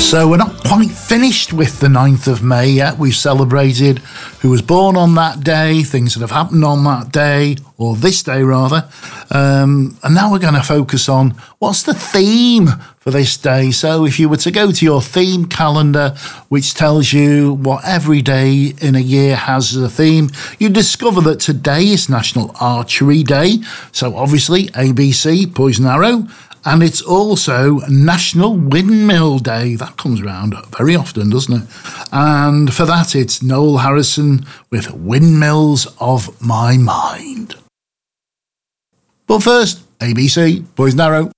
So we're not quite finished with the 9th of May yet. We've celebrated who was born on that day, things that have happened on that day, or this day rather. And now we're going to focus on what's the theme for this day. So if you were to go to your theme calendar, which tells you what every day in a year has as a theme, you discover that today is National Archery Day. So obviously ABC, poison arrow. And it's also National Windmill Day. That comes around very often, doesn't it? And for that, it's Noel Harrison with Windmills of My Mind. But first, ABC, poison arrow.